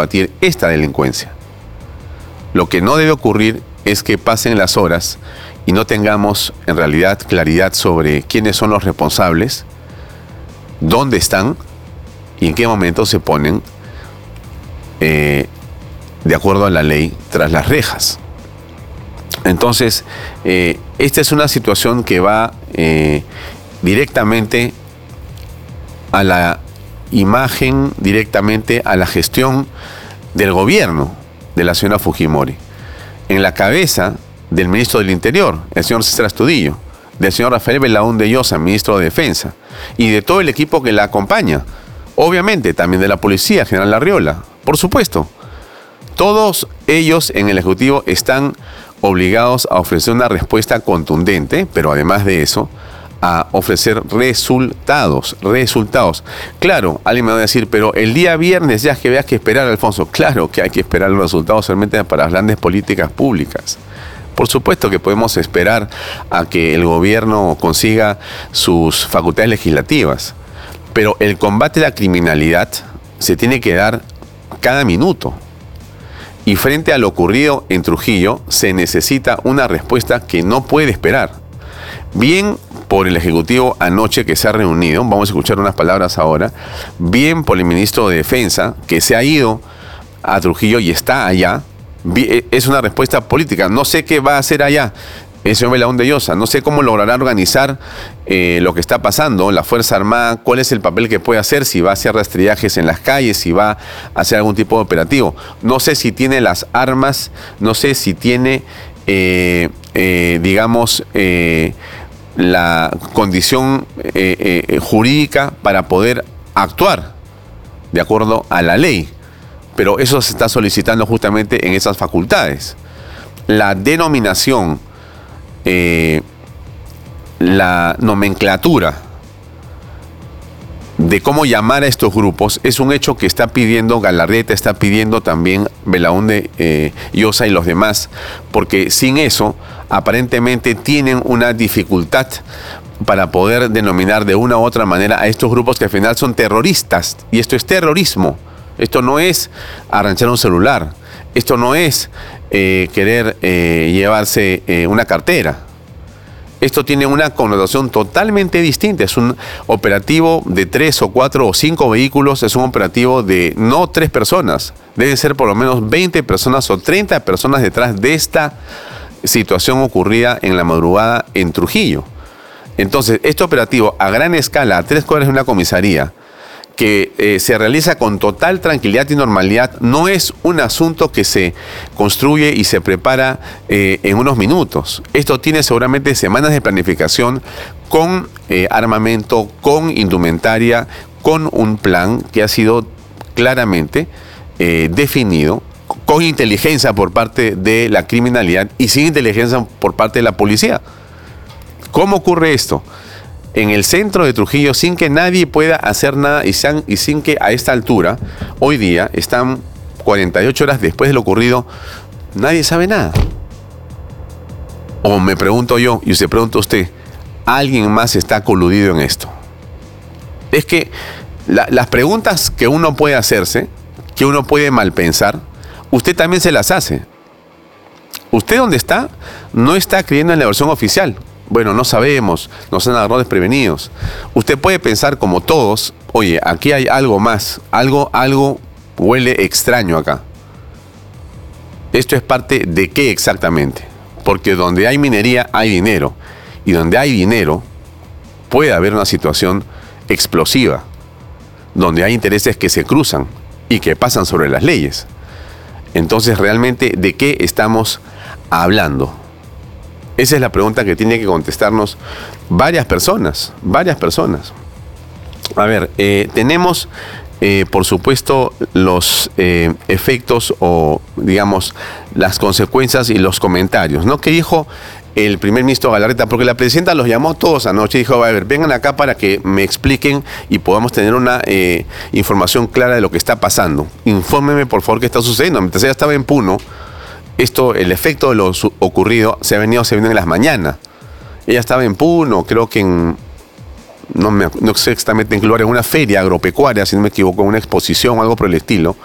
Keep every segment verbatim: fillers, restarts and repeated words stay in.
combatir esta delincuencia. Lo que no debe ocurrir es que pasen las horas y no tengamos en realidad claridad sobre quiénes son los responsables, dónde están y en qué momento se ponen eh, de acuerdo a la ley tras las rejas. Entonces, eh, esta es una situación que va eh, directamente a la imagen, directamente a la gestión del gobierno de la señora Fujimori. En la cabeza del ministro del Interior, el señor César Astudillo, del señor Rafael Belaúnde Llosa, ministro de Defensa, y de todo el equipo que la acompaña. Obviamente, también de la policía, general Arriola, por supuesto. Todos ellos en el Ejecutivo están obligados a ofrecer una respuesta contundente, pero además de eso, a ofrecer resultados, resultados. Claro, alguien me va a decir, pero el día viernes ya es que veas que esperar, Alfonso. Claro que hay que esperar los resultados solamente para las grandes políticas públicas. Por supuesto que podemos esperar a que el gobierno consiga sus facultades legislativas, pero el combate a la criminalidad se tiene que dar cada minuto. Y frente a lo ocurrido en Trujillo, se necesita una respuesta que no puede esperar. Bien por el Ejecutivo anoche que se ha reunido, vamos a escuchar unas palabras ahora, bien por el ministro de Defensa que se ha ido a Trujillo y está allá, es una respuesta política. No sé qué va a hacer allá el señor Belaúnde Llosa, no sé cómo logrará organizar eh, lo que está pasando, la Fuerza Armada, cuál es el papel que puede hacer, si va a hacer rastrillajes en las calles, si va a hacer algún tipo de operativo. No sé si tiene las armas, no sé si tiene, eh, eh, digamos, eh, la condición eh, eh, jurídica para poder actuar de acuerdo a la ley. Pero eso se está solicitando justamente en esas facultades. La denominación, eh, la nomenclatura de cómo llamar a estos grupos es un hecho que está pidiendo Galarreta, está pidiendo también Belaúnde eh, Llosa y los demás, porque sin eso aparentemente tienen una dificultad para poder denominar de una u otra manera a estos grupos que al final son terroristas, y esto es terrorismo. Esto no es arranchar un celular, esto no es eh, querer eh, llevarse eh, una cartera. Esto tiene una connotación totalmente distinta. Es un operativo de tres o cuatro o cinco vehículos, es un operativo de no tres personas. Deben ser por lo menos veinte personas o treinta personas detrás de esta situación ocurrida en la madrugada en Trujillo. Entonces, este operativo a gran escala, a tres cuadras de una comisaría, que eh, se realiza con total tranquilidad y normalidad, no es un asunto que se construye y se prepara eh, en unos minutos. Esto tiene seguramente semanas de planificación con eh, armamento, con indumentaria, con un plan que ha sido claramente eh, definido, con inteligencia por parte de la criminalidad y sin inteligencia por parte de la policía. ¿Cómo ocurre esto? En el centro de Trujillo, sin que nadie pueda hacer nada y, sean, y sin que a esta altura, hoy día, están cuarenta y ocho horas después de lo ocurrido, nadie sabe nada. O me pregunto yo, y se pregunta usted, ¿alguien más está coludido en esto? Es que la, las preguntas que uno puede hacerse, que uno puede malpensar, usted también se las hace. Usted donde está, no está creyendo en la versión oficial. Bueno, no sabemos, nos han agarrado desprevenidos. Usted puede pensar como todos, oye, aquí hay algo más, algo, algo huele extraño acá. ¿Esto es parte de qué exactamente? Porque donde hay minería hay dinero, y donde hay dinero puede haber una situación explosiva, donde hay intereses que se cruzan y que pasan sobre las leyes. Entonces, realmente, ¿de qué estamos hablando? Esa es la pregunta que tiene que contestarnos varias personas, varias personas. A ver, eh, tenemos, eh, por supuesto, los eh, efectos o, digamos, las consecuencias y los comentarios, ¿no? ¿Qué dijo el primer ministro Galarreta? Porque la presidenta los llamó todos anoche y dijo, a ver, vengan acá para que me expliquen y podamos tener una eh, información clara de lo que está pasando. Infórmeme, por favor, qué está sucediendo. Mientras ella estaba en Puno, esto, el efecto de lo ocurrido se ha venido, se viene en las mañanas. Ella estaba en Puno, creo que en no, me, no sé exactamente en qué lugar, en una feria agropecuaria, si no me equivoco, en una exposición o algo por el estilo,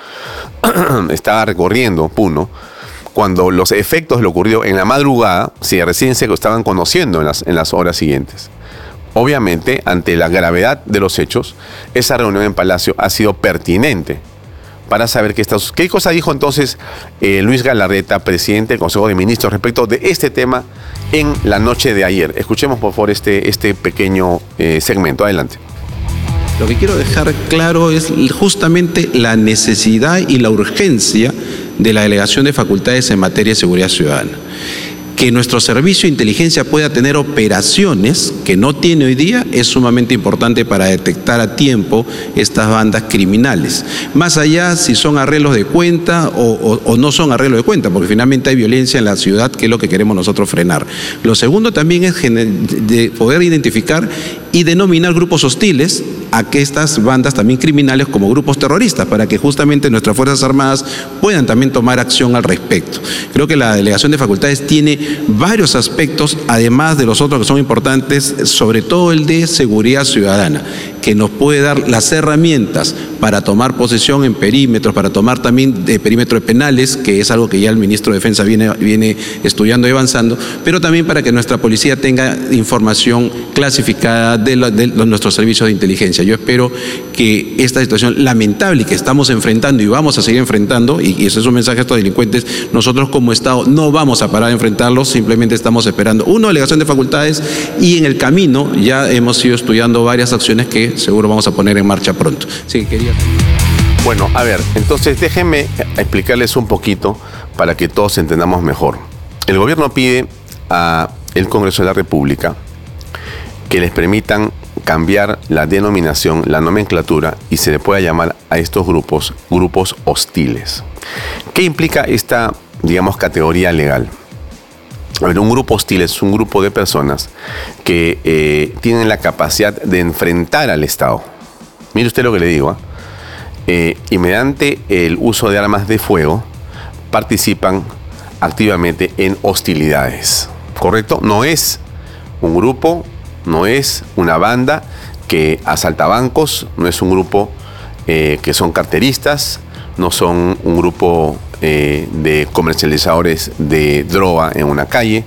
estaba recorriendo Puno, cuando los efectos de lo ocurrido en la madrugada, si recién se estaban conociendo en las, en las horas siguientes. Obviamente, ante la gravedad de los hechos, esa reunión en Palacio ha sido pertinente para saber qué está sucediendo. ¿Qué cosa dijo entonces eh, Luis Galarreta, presidente del Consejo de Ministros, respecto de este tema en la noche de ayer? Escuchemos, por favor, este, este pequeño eh, segmento. Adelante. Lo que quiero dejar claro es justamente la necesidad y la urgencia de la delegación de facultades en materia de seguridad ciudadana. Que nuestro servicio de inteligencia pueda tener operaciones que no tiene hoy día es sumamente importante para detectar a tiempo estas bandas criminales. Más allá si son arreglos de cuenta o, o, o no son arreglos de cuenta, porque finalmente hay violencia en la ciudad, que es lo que queremos nosotros frenar. Lo segundo también es de poder identificar y denominar grupos hostiles a que estas bandas también criminales como grupos terroristas, para que justamente nuestras Fuerzas Armadas puedan también tomar acción al respecto. Creo que la delegación de facultades tiene varios aspectos, además de los otros que son importantes, sobre todo el de seguridad ciudadana, que nos puede dar las herramientas para tomar posesión en perímetros, para tomar también de perímetros penales, que es algo que ya el ministro de Defensa viene, viene estudiando y avanzando, pero también para que nuestra policía tenga información clasificada de, la, de los, nuestros servicios de inteligencia. Yo espero que esta situación lamentable que estamos enfrentando y vamos a seguir enfrentando, y, y ese es un mensaje a estos delincuentes, nosotros como Estado no vamos a parar de enfrentarlos, simplemente estamos esperando una delegación de facultades y en el camino ya hemos ido estudiando varias acciones que seguro vamos a poner en marcha pronto. Así que quería... Bueno, a ver, entonces déjenme explicarles un poquito para que todos entendamos mejor. El gobierno pide al Congreso de la República que les permitan cambiar la denominación, la nomenclatura, y se le pueda llamar a estos grupos grupos hostiles. ¿Qué implica esta, digamos, categoría legal? A ver, un grupo hostil es un grupo de personas que eh, tienen la capacidad de enfrentar al Estado. Mire usted lo que le digo, ¿eh? Eh, y mediante el uso de armas de fuego participan activamente en hostilidades. ¿Correcto? No es un grupo, no es una banda que asalta bancos, no es un grupo eh, que son carteristas, no son un grupo eh, de comercializadores de droga en una calle.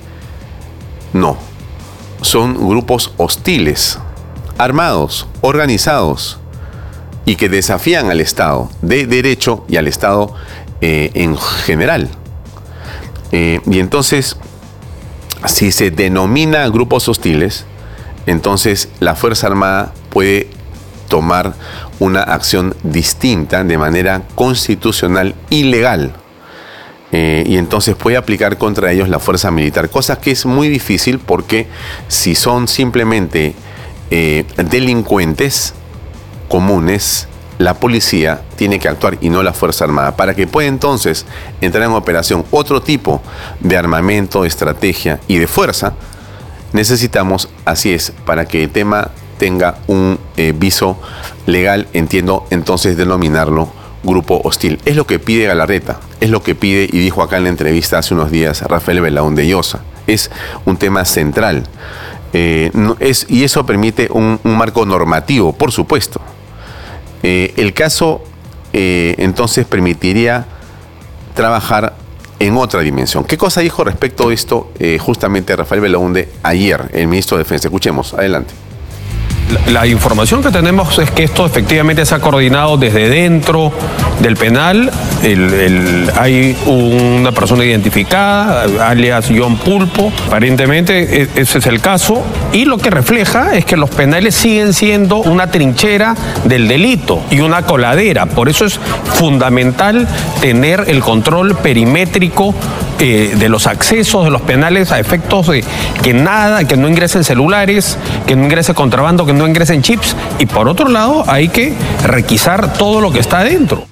No, son grupos hostiles, armados, organizados y que desafían al Estado de derecho y al Estado eh, en general. Eh, y entonces, si se denomina grupos hostiles, entonces la Fuerza Armada puede tomar una acción distinta de manera constitucional y legal. Eh, y entonces puede aplicar contra ellos la fuerza militar, cosa que es muy difícil porque si son simplemente eh, delincuentes comunes, la policía tiene que actuar y no la Fuerza Armada. Para que pueda entonces entrar en operación otro tipo de armamento, de estrategia y de fuerza, necesitamos, así es, para que el tema tenga un eh, viso legal, entiendo entonces denominarlo grupo hostil. Es lo que pide Galarreta, es lo que pide y dijo acá en la entrevista hace unos días Rafael Belaúnde Llosa. Es un tema central eh, no, es, y eso permite un, un marco normativo, por supuesto. Eh, el caso eh, entonces permitiría trabajar en otra dimensión. ¿Qué cosa dijo respecto a esto eh, justamente Rafael Belaúnde ayer, el ministro de Defensa? Escuchemos, adelante. La, la información que tenemos es que esto efectivamente se ha coordinado desde dentro del penal. El, el, hay una persona identificada, alias John Pulpo. Aparentemente ese es el caso. Y lo que refleja es que los penales siguen siendo una trinchera del delito y una coladera. Por eso es fundamental tener el control perimétrico eh, de los accesos de los penales a efectos de que nada, que no ingresen celulares, que no ingrese contrabando, que no ingresen chips. Y por otro lado hay que requisar todo lo que está adentro.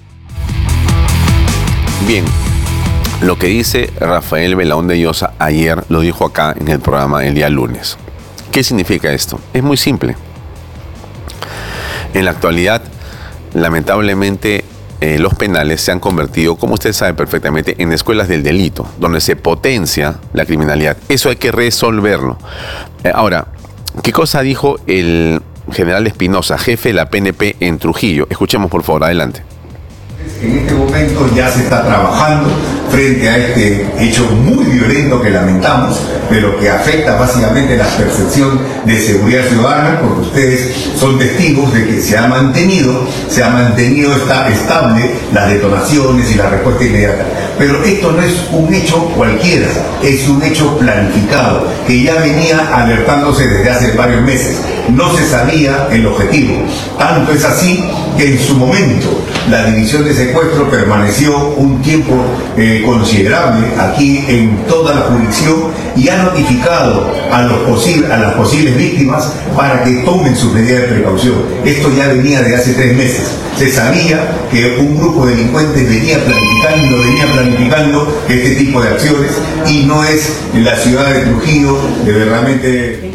Bien, lo que dice Rafael Belaúnde Llosa ayer lo dijo acá en el programa el día lunes. ¿Qué significa esto? Es muy simple. En la actualidad, lamentablemente, eh, los penales se han convertido, como usted sabe perfectamente, en escuelas del delito, donde se potencia la criminalidad. Eso hay que resolverlo. Eh, ahora, ¿qué cosa dijo el General Espinosa, jefe de la P N P en Trujillo. Escuchemos, por favor, adelante. En este momento ya se está trabajando frente a este hecho muy violento que lamentamos, pero que afecta básicamente la percepción de seguridad ciudadana, porque ustedes son testigos de que se ha mantenido, se ha mantenido esta, estable las detonaciones y la respuesta inmediata. Pero esto no es un hecho cualquiera, es un hecho planificado, que ya venía alertándose desde hace varios meses. No se sabía el objetivo. Tanto es así que en su momento la división de secuestro permaneció un tiempo eh, considerable aquí en toda la jurisdicción y ha notificado a, los posibles, a las posibles víctimas para que tomen sus medidas de precaución. Esto ya venía de hace tres meses. Se sabía que un grupo de delincuentes venía planificando, venía planificando este tipo de acciones y no es en la ciudad de Trujillo de verdaderamente...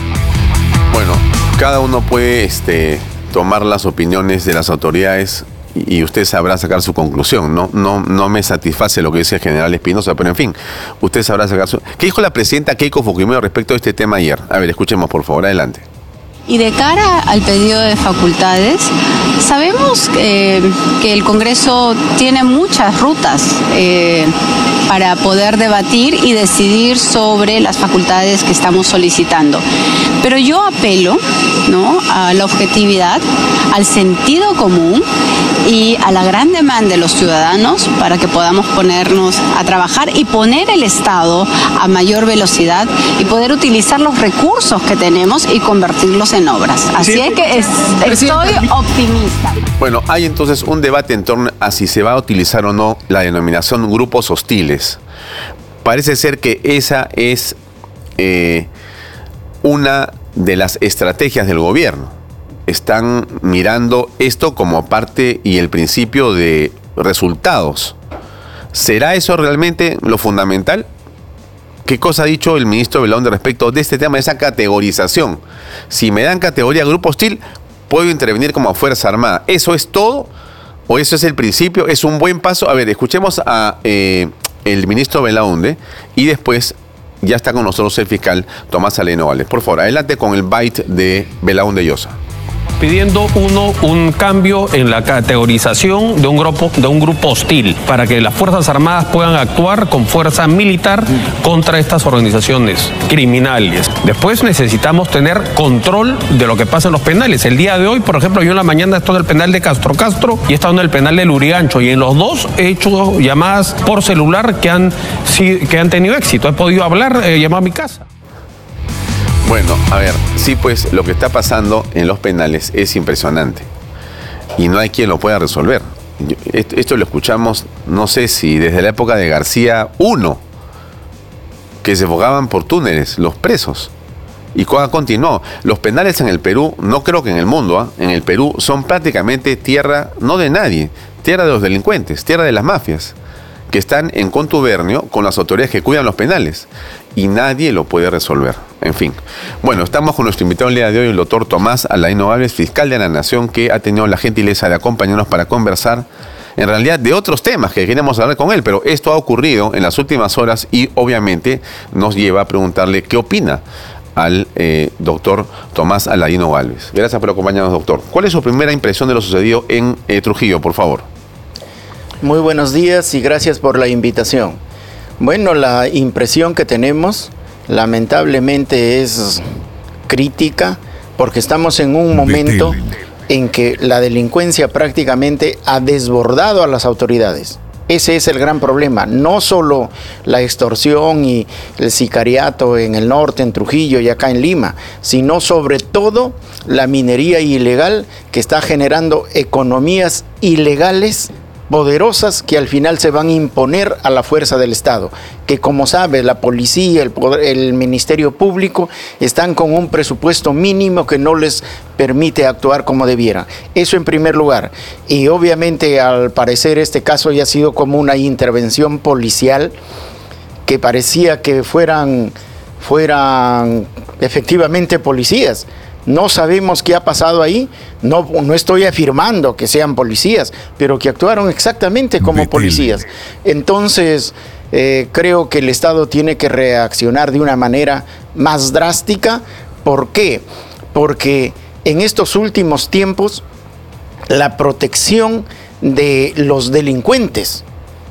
Bueno, cada uno puede este, tomar las opiniones de las autoridades y usted sabrá sacar su conclusión. No, no, no me satisface lo que dice el general Espinosa, pero en fin, usted sabrá sacar su... ¿Qué dijo la presidenta Keiko Fujimori respecto a este tema ayer? A ver, escuchemos por favor, adelante. Y de cara al pedido de facultades, sabemos eh, que el Congreso tiene muchas rutas eh, para poder debatir y decidir sobre las facultades que estamos solicitando. Pero yo apelo, ¿no?, a la objetividad, al sentido común y a la gran demanda de los ciudadanos para que podamos ponernos a trabajar y poner el Estado a mayor velocidad y poder utilizar los recursos que tenemos y convertirlos en obras. Así es que es, estoy optimista. Bueno, hay entonces un debate en torno a si se va a utilizar o no la denominación grupos hostiles. Parece ser que esa es eh, una de las estrategias del gobierno. Están mirando esto como parte y el principio de resultados. ¿Será eso realmente lo fundamental? ¿Qué cosa ha dicho el ministro Belaúnde respecto de este tema, de esa categorización? Si me dan categoría grupo hostil, puedo intervenir como Fuerza Armada. ¿Eso es todo? ¿O eso es el principio? ¿Es un buen paso? A ver, escuchemos a eh, el ministro Belaúnde y después ya está con nosotros el fiscal Tomás Aleno Gálvez. Por favor, adelante con el byte de Belaúnde Llosa. Pidiendo uno un cambio en la categorización de un grupo de un grupo hostil para que las Fuerzas Armadas puedan actuar con fuerza militar contra estas organizaciones criminales. Después necesitamos tener control de lo que pasa en los penales. El día de hoy, por ejemplo, yo en la mañana estoy en el penal de Castro Castro y he estado en el penal de Lurigancho, y en los dos he hecho llamadas por celular que han, que han tenido éxito. He podido hablar, he llamado a mi casa. Bueno, a ver, sí, pues lo que está pasando en los penales es impresionante y no hay quien lo pueda resolver. Yo, esto, esto lo escuchamos, no sé si desde la época de García primero, que se fugaban por túneles los presos. Y continuó. Los penales en el Perú, no creo que en el mundo, ¿eh? En el Perú son prácticamente tierra, no de nadie, tierra de los delincuentes, tierra de las mafias, que están en contubernio con las autoridades que cuidan los penales y nadie lo puede resolver. En fin. Bueno, estamos con nuestro invitado el día de hoy, el doctor Tomás Aleno Gálvez, fiscal de la Nación, que ha tenido la gentileza de acompañarnos para conversar en realidad de otros temas que queremos hablar con él, pero esto ha ocurrido en las últimas horas y obviamente nos lleva a preguntarle qué opina al eh, doctor Tomás Aleno Gálvez. Gracias por acompañarnos, doctor. ¿Cuál es su primera impresión de lo sucedido en eh, Trujillo, por favor? Muy buenos días y gracias por la invitación. Bueno, la impresión que tenemos lamentablemente es crítica porque estamos en un momento en que la delincuencia prácticamente ha desbordado a las autoridades. Ese es el gran problema, no solo la extorsión y el sicariato en el norte, en Trujillo y acá en Lima, sino sobre todo la minería ilegal que está generando economías ilegales poderosas que al final se van a imponer a la fuerza del Estado, que como sabe la policía, el, poder, el Ministerio Público están con un presupuesto mínimo que no les permite actuar como debieran. Eso en primer lugar. Y obviamente al parecer este caso ya ha sido como una intervención policial que parecía que fueran, fueran efectivamente policías. No sabemos qué ha pasado ahí, no, no estoy afirmando que sean policías, pero que actuaron exactamente como policías. Entonces, eh, creo que el Estado tiene que reaccionar de una manera más drástica. ¿Por qué? Porque en estos últimos tiempos la protección de los delincuentes,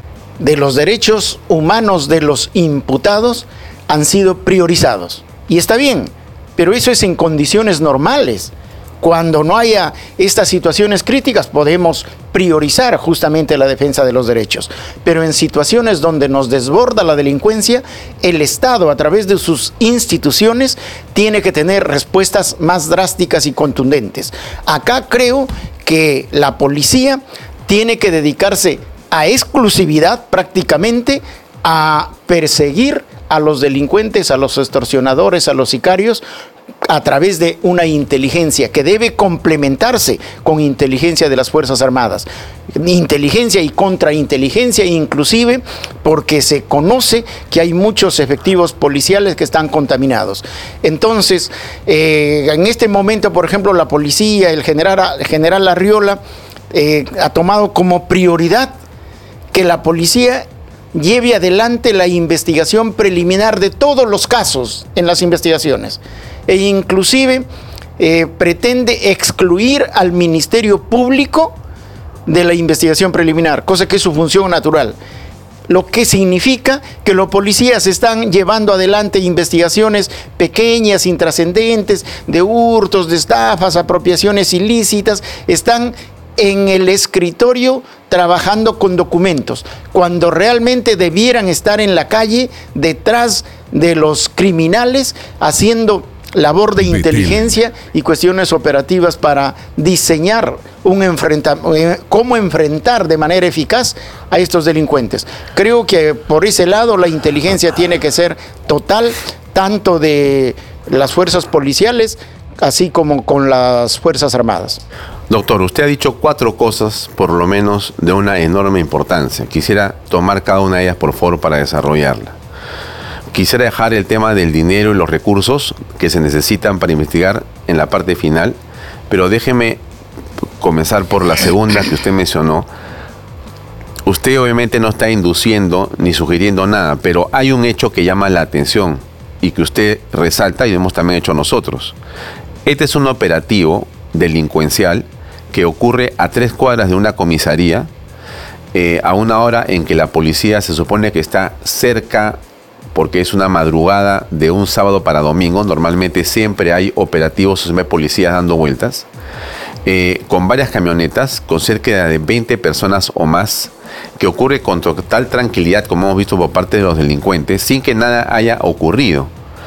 de los derechos humanos de los imputados han sido priorizados. Y está bien, pero eso es en condiciones normales. Cuando no haya estas situaciones críticas, podemos priorizar justamente la defensa de los derechos. Pero en situaciones donde nos desborda la delincuencia, el Estado, a través de sus instituciones, tiene que tener respuestas más drásticas y contundentes. Acá creo que la policía tiene que dedicarse a exclusividad prácticamente a perseguir a los delincuentes, a los extorsionadores, a los sicarios, a través de una inteligencia que debe complementarse con inteligencia de las Fuerzas Armadas. Inteligencia y contrainteligencia inclusive, porque se conoce que hay muchos efectivos policiales que están contaminados. Entonces, eh, en este momento, por ejemplo, la policía, el general, el general Arriola, eh, ha tomado como prioridad que la policía lleve adelante la investigación preliminar de todos los casos en las investigaciones. E inclusive eh, pretende excluir al Ministerio Público de la investigación preliminar, cosa que es su función natural. Lo que significa que los policías están llevando adelante investigaciones pequeñas, intrascendentes, de hurtos, de estafas, apropiaciones ilícitas, están en el escritorio trabajando con documentos, cuando realmente debieran estar en la calle detrás de los criminales haciendo labor de inteligencia y cuestiones operativas para diseñar un enfrentamiento, cómo enfrentar de manera eficaz a estos delincuentes. Creo que por ese lado la inteligencia tiene que ser total, tanto de las fuerzas policiales así como con las Fuerzas Armadas. Doctor, usted ha dicho cuatro cosas, por lo menos, de una enorme importancia. Quisiera tomar cada una de ellas, por favor, para desarrollarla. Quisiera dejar el tema del dinero y los recursos que se necesitan para investigar en la parte final, pero déjeme comenzar por la segunda que usted mencionó. Usted obviamente no está induciendo ni sugiriendo nada, pero hay un hecho que llama la atención y que usted resalta y hemos también hecho nosotros. Este es un operativo delincuencial que ocurre a tres cuadras de una comisaría, eh, a una hora en que la policía se supone que está cerca, porque es una madrugada de un sábado para domingo. Normalmente siempre hay operativos de policías dando vueltas, eh, con varias camionetas, con cerca de veinte personas o más, que ocurre con total tranquilidad, como hemos visto por parte de los delincuentes, sin que nada haya ocurrido.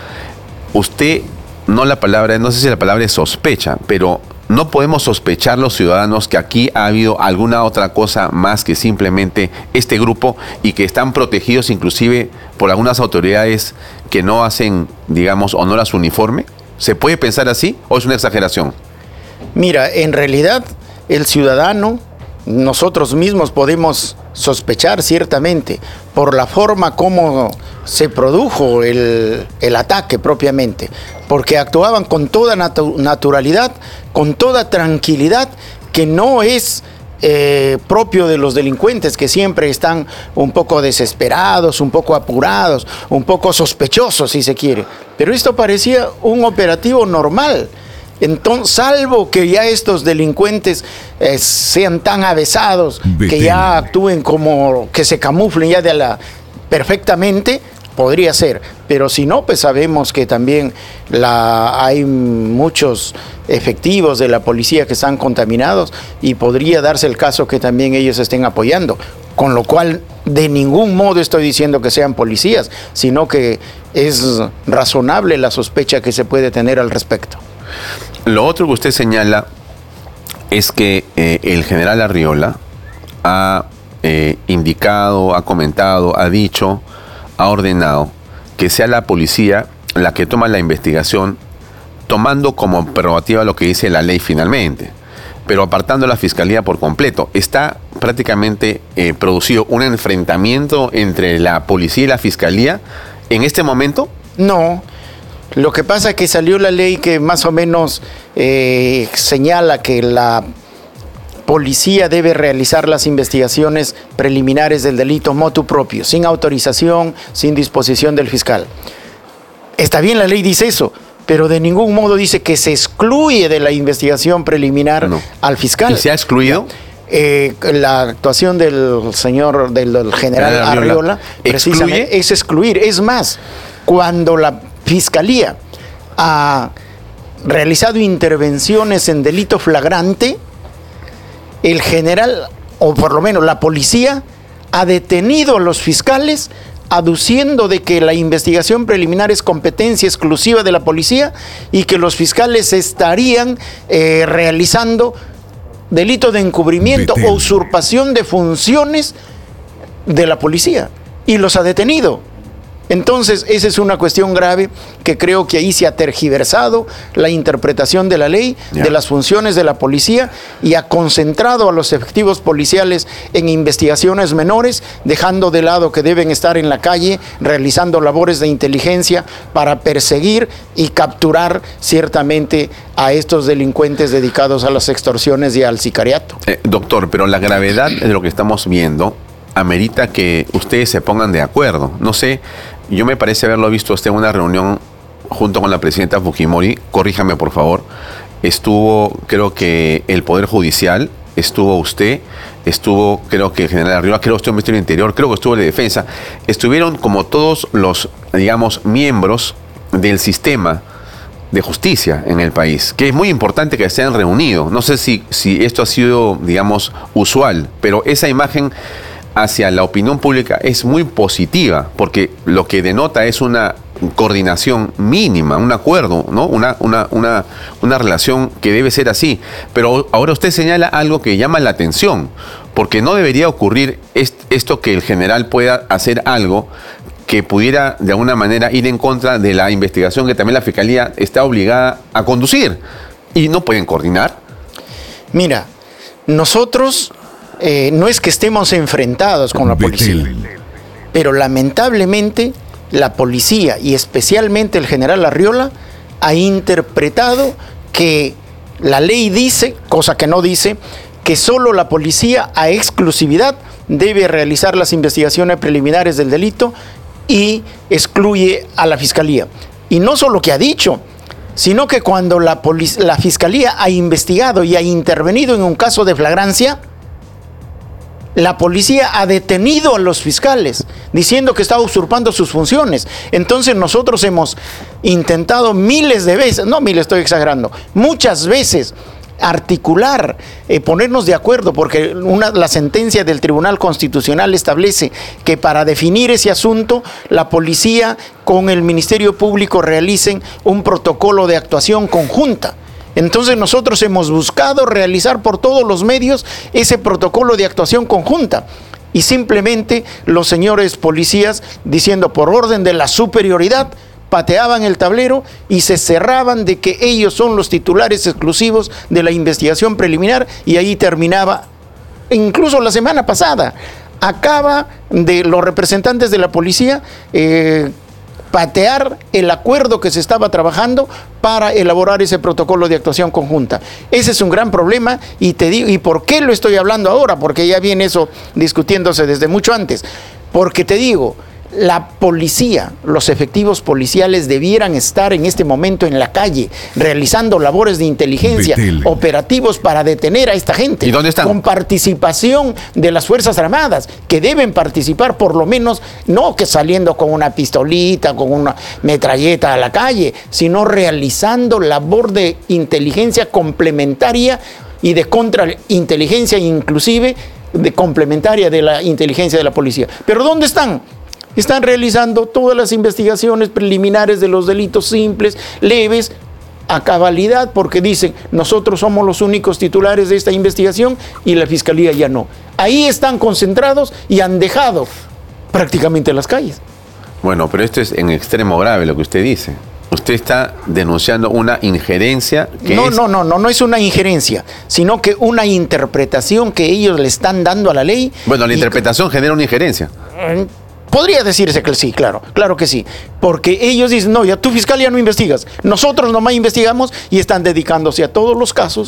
Usted, no la palabra, no sé si la palabra es sospecha, pero no podemos sospechar los ciudadanos que aquí ha habido alguna otra cosa más que simplemente este grupo y que están protegidos inclusive por algunas autoridades que no hacen, digamos, honor a su uniforme. ¿Se puede pensar así o es una exageración? Mira, en realidad el ciudadano, nosotros mismos podemos sospechar ciertamente por la forma como se produjo el, el ataque propiamente, porque actuaban con toda natu- naturalidad, con toda tranquilidad, que no es eh, propio de los delincuentes, que siempre están un poco desesperados, un poco apurados, un poco sospechosos si se quiere. Pero esto parecía un operativo normal. Entonces, salvo que ya estos delincuentes eh, sean tan avesados, que ya actúen como, que se camuflen ya de la perfectamente, podría ser. Pero si no, pues sabemos que también la, hay muchos efectivos de la policía que están contaminados y podría darse el caso que también ellos estén apoyando. Con lo cual, de ningún modo estoy diciendo que sean policías, sino que es razonable la sospecha que se puede tener al respecto. Lo otro que usted señala es que eh, el general Arriola ha eh, indicado, ha comentado, ha dicho, ha ordenado que sea la policía la que toma la investigación, tomando como prerrogativa lo que dice la ley finalmente, pero apartando a la fiscalía por completo. ¿Está prácticamente eh, producido un enfrentamiento entre la policía y la fiscalía en este momento? No. Lo que pasa es que salió la ley que más o menos eh, señala que la policía debe realizar las investigaciones preliminares del delito motu proprio, sin autorización, sin disposición del fiscal. Está bien, la ley dice eso, pero de ningún modo dice que se excluye de la investigación preliminar no. al fiscal. ¿Y se ha excluido? Eh, la actuación del señor, del, del general Arriola, Arriola precisamente es excluir. Es más, cuando la Fiscalía ha realizado intervenciones en delito flagrante, el general, o por lo menos la policía, ha detenido a los fiscales aduciendo de que la investigación preliminar es competencia exclusiva de la policía y que los fiscales estarían eh, realizando delito de encubrimiento Betel. o usurpación de funciones de la policía, y los ha detenido. Entonces, esa es una cuestión grave que creo que ahí se ha tergiversado la interpretación de la ley, yeah. de las funciones de la policía, y ha concentrado a los efectivos policiales en investigaciones menores, dejando de lado que deben estar en la calle realizando labores de inteligencia para perseguir y capturar ciertamente a estos delincuentes dedicados a las extorsiones y al sicariato. Eh, doctor, pero la gravedad de lo que estamos viendo amerita que ustedes se pongan de acuerdo. No sé, yo me parece haberlo visto usted en una reunión junto con la presidenta Fujimori, corríjame por favor, estuvo creo que el Poder Judicial, estuvo usted, estuvo creo que el general Arriola, creo que estuvo el Ministerio del Interior, creo que estuvo el de Defensa, estuvieron como todos los, digamos, miembros del sistema de justicia en el país, que es muy importante que se hayan reunido. No sé si, si esto ha sido, digamos, usual, pero esa imagen hacia la opinión pública es muy positiva, porque lo que denota es una coordinación mínima, un acuerdo, ¿no? Una, una, una, una relación que debe ser así. Pero ahora usted señala algo que llama la atención, porque no debería ocurrir esto que el general pueda hacer algo que pudiera de alguna manera ir en contra de la investigación que también la Fiscalía está obligada a conducir, y no pueden coordinar. Mira, nosotros eh, no es que estemos enfrentados con la policía, pero lamentablemente la policía y especialmente el general Arriola ha interpretado que la ley dice, cosa que no dice, que solo la policía a exclusividad debe realizar las investigaciones preliminares del delito y excluye a la Fiscalía. Y no solo que ha dicho, sino que cuando la, la Fiscalía ha investigado y ha intervenido en un caso de flagrancia, la policía ha detenido a los fiscales, diciendo que estaba usurpando sus funciones. Entonces nosotros hemos intentado miles de veces, no miles, estoy exagerando, muchas veces articular, eh, ponernos de acuerdo, porque una, la sentencia del Tribunal Constitucional establece que para definir ese asunto, la policía con el Ministerio Público realicen un protocolo de actuación conjunta. Entonces nosotros hemos buscado realizar por todos los medios ese protocolo de actuación conjunta, y simplemente los señores policías, diciendo por orden de la superioridad, pateaban el tablero y se cerraban de que ellos son los titulares exclusivos de la investigación preliminar, y ahí terminaba. Incluso la semana pasada acaba de los representantes de la policía eh, patear el acuerdo que se estaba trabajando para elaborar ese protocolo de actuación conjunta. Ese es un gran problema, y te digo, ¿y por qué lo estoy hablando ahora? Porque ya viene eso discutiéndose desde mucho antes. Porque te digo, la policía, los efectivos policiales debieran estar en este momento en la calle, realizando labores de inteligencia, Betel. operativos para detener a esta gente. ¿Y dónde están? Con participación de las Fuerzas Armadas, que deben participar por lo menos, no que saliendo con una pistolita, con una metralleta a la calle, sino realizando labor de inteligencia complementaria y de contrainteligencia, inclusive de complementaria de la inteligencia de la policía. ¿Pero dónde están? Están realizando todas las investigaciones preliminares de los delitos simples, leves, a cabalidad, porque dicen, nosotros somos los únicos titulares de esta investigación y la Fiscalía ya no. Ahí están concentrados y han dejado prácticamente las calles. Bueno, pero esto es en extremo grave lo que usted dice. Usted está denunciando una injerencia que no, es... No, no, no, no es una injerencia, sino que una interpretación que ellos le están dando a la ley. Bueno, la interpretación genera una injerencia. Podría decirse que sí, claro, claro que sí. Porque ellos dicen, no, ya tu fiscal ya no investigas. Nosotros nomás investigamos, y están dedicándose a todos los casos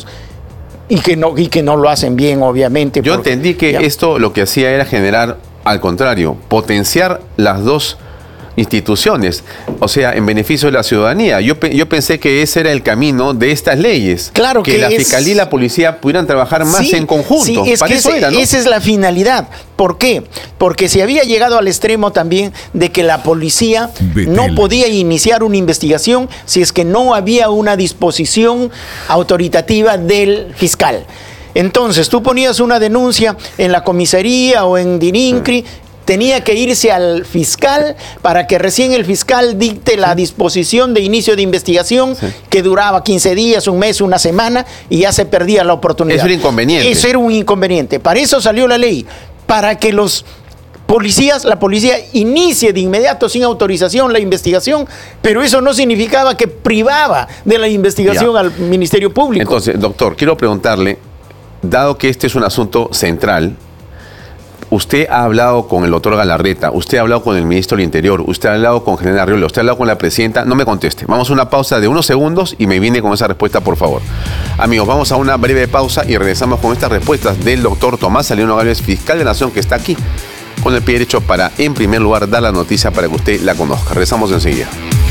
y que no, y que no lo hacen bien, obviamente. Yo porque, entendí que ya. esto lo que hacía era generar, al contrario, potenciar las dos, instituciones, o sea, en beneficio de la ciudadanía. Yo, yo pensé que ese era el camino de estas leyes. Claro que, que la es... Fiscalía y la Policía pudieran trabajar más sí, en conjunto. Sí, es Para que eso ese, era, ¿no? esa es la finalidad. ¿Por qué? Porque se había llegado al extremo también de que la policía Betel. no podía iniciar una investigación si es que no había una disposición autoritativa del fiscal. Entonces, tú ponías una denuncia en la comisaría o en DININCRI, tenía que irse al fiscal para que recién el fiscal dicte la disposición de inicio de investigación, sí, que duraba quince días, un mes, una semana, y ya se perdía la oportunidad. Eso era inconveniente. Eso era un inconveniente. Para eso salió la ley, para que los policías, la policía inicie de inmediato sin autorización la investigación, pero eso no significaba que privaba de la investigación ya al Ministerio Público. Entonces, doctor, quiero preguntarle, dado que este es un asunto central, usted ha hablado con el doctor Galarreta, usted ha hablado con el ministro del Interior, usted ha hablado con General Arriola, usted ha hablado con la presidenta, no me conteste. Vamos a una pausa de unos segundos y me viene con esa respuesta, por favor. Amigos, vamos a una breve pausa y regresamos con estas respuestas del doctor Tomás Salinas Gálvez, fiscal de la Nación, que está aquí con el pie derecho para, en primer lugar, dar la noticia para que usted la conozca. Regresamos enseguida.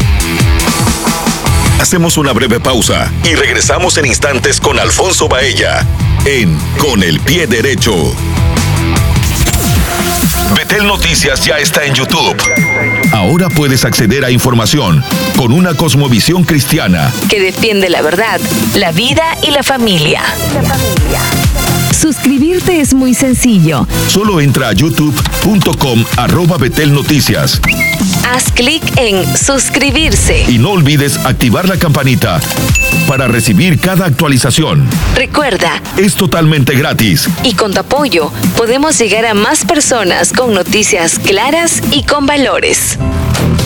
Hacemos una breve pausa y regresamos en instantes con Alfonso Baella en Con el Pie Derecho. Betel Noticias ya está en YouTube. Ahora puedes acceder a información con una cosmovisión cristiana que defiende la verdad, la vida y la familia. Suscribirte es muy sencillo. Solo entra a youtube punto com arroba Betel Noticias. Haz clic en suscribirse. Y no olvides activar la campanita para recibir cada actualización. Recuerda, es totalmente gratis. Y con tu apoyo podemos llegar a más personas con noticias claras y con valores.